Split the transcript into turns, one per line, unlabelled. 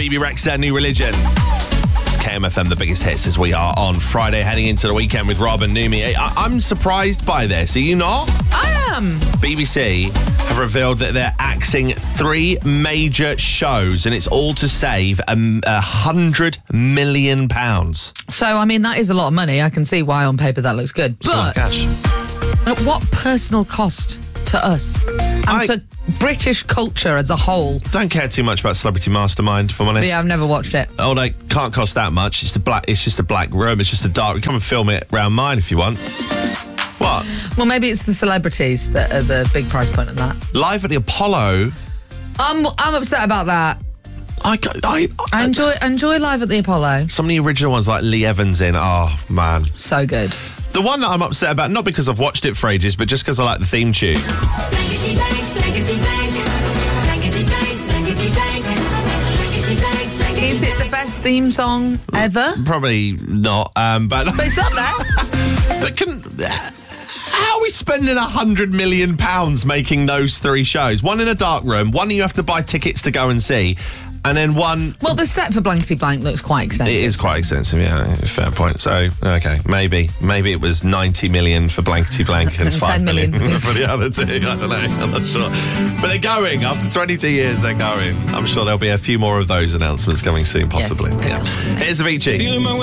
BB Rexa, New Religion. It's KMFM, the biggest hits as we are on Friday, heading into the weekend with Rob and Numi. I'm surprised by this. Are you not?
I am.
BBC have revealed that they're axing 3 major shows, and it's all to save £100 million.
So, I mean, that is a lot of money. I can see why on paper that looks good.
It's a lot of
But
cash.
at what personal cost to us and to British culture as a whole?
Don't care too much about Celebrity Mastermind, if I'm honest.
But yeah, I've never watched it.
Oh, they can't cost that much. It's just a black room. It's just a dark. Come and film it round mine if you want. What?
Well, maybe it's the celebrities that are the big price point of that.
Live at the Apollo.
I'm upset about that. I enjoy Live at the Apollo.
Some of the original ones like Lee Evans in. Oh, man.
So good.
The one that I'm upset about, not because I've watched it for ages, but just because I like the theme tune.
Blankety blank, blankety blank, blankety blank, blankety blank, blankety blank, blankety
Is it the best theme song ever?
Probably not, but
But it's up there.
but how are we spending £100 million making those 3 shows? One in a dark room, one you have to buy tickets to go and see, and then one...
Well, the set for Blankety Blank looks quite extensive.
It is quite extensive, yeah, fair point. So, okay, maybe it was 90 million for Blankety Blank and 5 million for the other 2. I don't know, I'm not sure. But they're going, after 22 years, they're going. I'm sure there'll be a few more of those announcements coming soon, possibly.
Yes,
Here's Avicii.